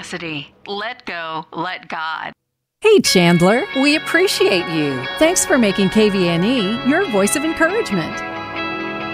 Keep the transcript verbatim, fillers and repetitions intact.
University. Let go, let God. Hey, Chandler, we appreciate you. Thanks for making K V N E your voice of encouragement.